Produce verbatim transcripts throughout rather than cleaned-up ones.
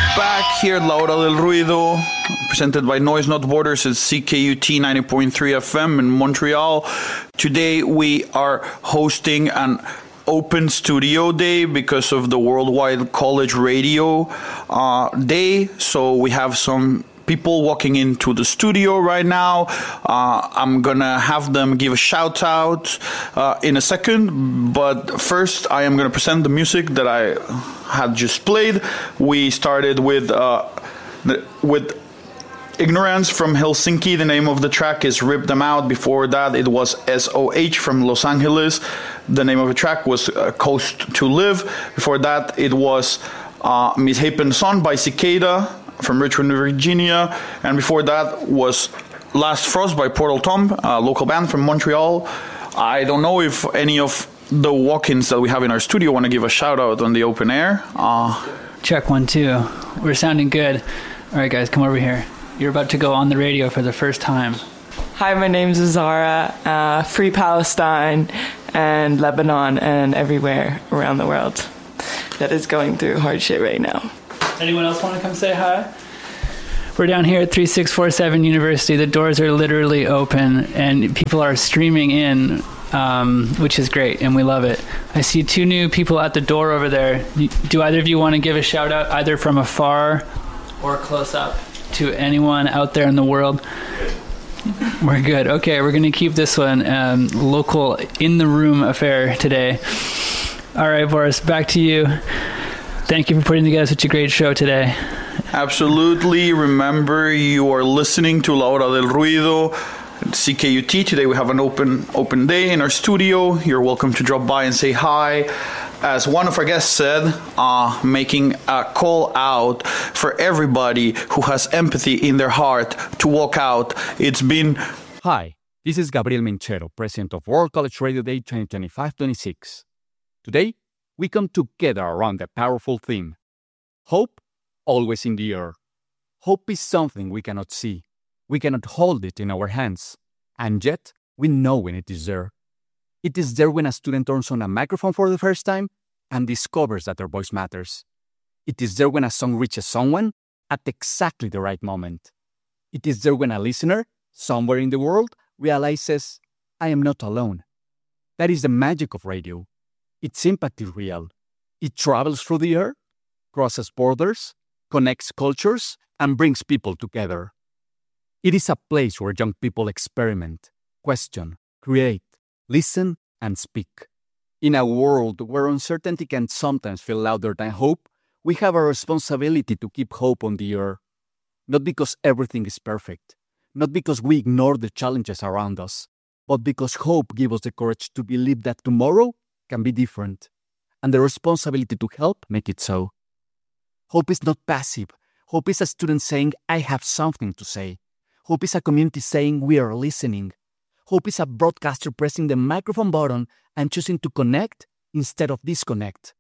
back here at La Hora del Ruido, presented by Noise Not Borders at C K U T ninety point three F M in Montreal. Today we are hosting an open studio day because of the Worldwide College Radio uh, Day. So we have some people walking into the studio right now. Uh, I'm gonna have them give a shout out uh, in a second, but first I am gonna present the music that I had just played. We started with uh, the, with Ignorance from Helsinki. The name of the track is Rip Them Out. Before that, it was S O H from Los Angeles. The name of the track was uh, Coast to Live. Before that, it was uh, Mishapen Son by Cicada from Richmond, Virginia. And before that was Last Frost by Portal Tom, a local band from Montreal. I don't know if any of the walk-ins that we have in our studio want to give a shout-out on the open air. Uh, Check one, two. We're sounding good. All right, guys, come over here. You're about to go on the radio for the first time. Hi, my name's Azara. Uh, Free Palestine and Lebanon and everywhere around the world that is going through hard shit right now. Anyone else want to come say hi? We're down here at thirty-six forty-seven University. The doors are literally open and people are streaming in, um, which is great, and we love it. I see two new people at the door over there. Do either of you want to give a shout out either from afar or close up to anyone out there in the world? We're good. Okay, we're going to keep this one um, local, in the room affair today. All right, Boris, back to you. Thank you for putting together such a great show today. Absolutely. Remember, you are listening to La Hora del Ruido, C K U T. Today we have an open open day in our studio. You're welcome to drop by and say hi. As one of our guests said, uh, making a call out for everybody who has empathy in their heart to walk out. It's been... Hi, this is Gabriel Minchero, President of World College Radio Day twenty twenty-five twenty-six. Today, we come together around the powerful theme. Hope, always in the air. Hope is something we cannot see. We cannot hold it in our hands. And yet, we know when it is there. It is there when a student turns on a microphone for the first time and discovers that their voice matters. It is there when a song reaches someone at exactly the right moment. It is there when a listener, somewhere in the world, realizes, I am not alone. That is the magic of radio. Its impact is real. It travels through the air, crosses borders, connects cultures, and brings people together. It is a place where young people experiment, question, create, listen, and speak. In a world where uncertainty can sometimes feel louder than hope, we have a responsibility to keep hope on the air. Not because everything is perfect, not because we ignore the challenges around us, but because hope gives us the courage to believe that tomorrow can be different, and the responsibility to help make it so. Hope is not passive. Hope is a student saying, I have something to say. Hope is a community saying, we are listening. Hope is a broadcaster pressing the microphone button and choosing to connect instead of disconnect.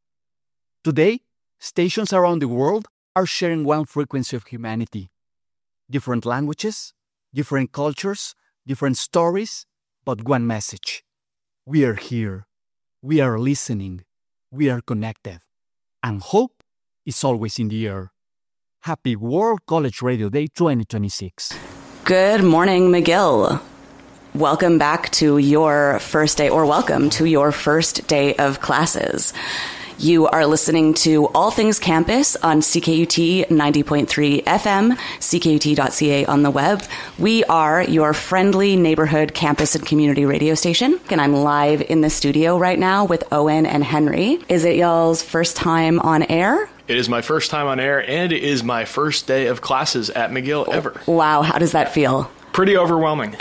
Today, stations around the world are sharing one frequency of humanity. Different languages, different cultures, different stories, but one message. We are here. We are listening. We are connected. And hope is always in the air. Happy World College Radio Day twenty twenty-six. Good morning, McGill. Welcome back to your first day, or welcome to your first day of classes. You are listening to All Things Campus on C K U T ninety point three F M, C K U T dot C A on the web. We are your friendly neighborhood campus and community radio station, and I'm live in the studio right now with Owen and Henry. Is it y'all's first time on air? It is my first time on air, and it is my first day of classes at McGill ever. Wow, how does that feel? Pretty overwhelming.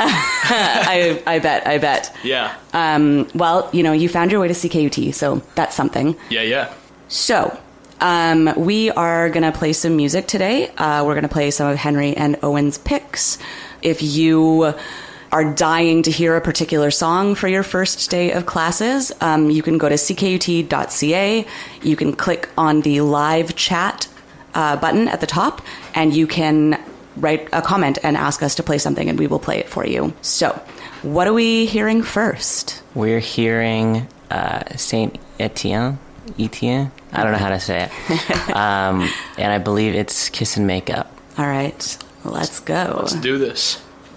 I, I bet, I bet. Yeah. Um, well, you know, you found your way to C K U T, so that's something. Yeah, yeah. So, um, we are going to play some music today. Uh, we're going to play some of Henry and Owen's picks. If you are dying to hear a particular song for your first day of classes, um, you can go to C K U T dot C A. You can click on the live chat uh, button at the top, and you can write a comment and ask us to play something, and we will play it for you. So, what are we hearing first? We're hearing uh, Saint Etienne, Etienne I don't know how to say it. Um, and I believe it's Kiss and Make Up. All right, let's go. Let's do this.